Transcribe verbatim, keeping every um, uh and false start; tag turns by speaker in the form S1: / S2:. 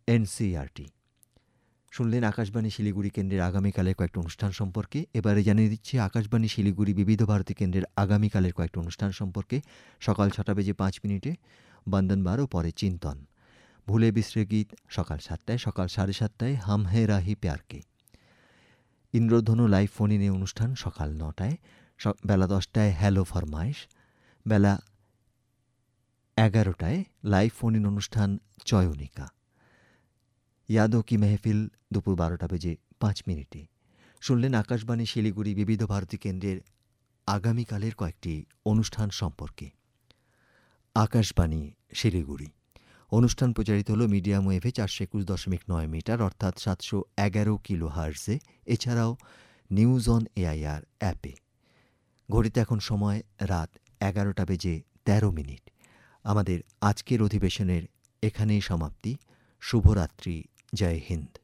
S1: NCERT. শুনলেন আকাশবাণী শিলিগুড়ি কেন্দ্রের আগামীকালের কয়েকটি অনুষ্ঠান সম্পর্কে। এবারে জানিয়ে দিচ্ছি আকাশবাণী শিলিগুড়ি বিবিধ ভারতী কেন্দ্রের আগামীকালের কয়েকটি অনুষ্ঠান সম্পর্কে। সকাল ছটা বেজে পাঁচ মিনিটে বন্দন বার ও পরে চিন্তন। ভুলে বিসরে গীত সকাল সাতটায়, সকাল সাড়ে সাতটায় হাম হে রাহি প্যারকে। ইন্দ্রধনু লাইভ ফোন ইনে অনুষ্ঠান সকাল নটায়, বেলা দশটায় হ্যালো ফরমাইশ, বেলা এগারোটায় লাইভ ফোন ইন অনুষ্ঠান চয়নিকা। ইয়াদো কি মেহফিল দুপুর বারোটা বেজে পাঁচ মিনিটে। শুনলেন আকাশবাণী শিলিগুড়ি বিবিধ ভারতী কেন্দ্রের আগামীকালের কয়েকটি অনুষ্ঠান সম্পর্কে। আকাশবাণী শিলিগুড়ি অনুষ্ঠান প্রচারিত হল মিডিয়াম ওয়েভে চারশো একুশ দশমিক নয় মিটার অর্থাৎ সাতশো এগারো কিলো হার্জে, এছাড়াও নিউজ অন এআইআর অ্যাপে। ঘড়িতে এখন সময় রাত এগারোটা বেজে তেরো মিনিট। আমাদের আজকের অধিবেশনের এখানেই সমাপ্তি। শুভরাত্রি। জয় হিন্দ।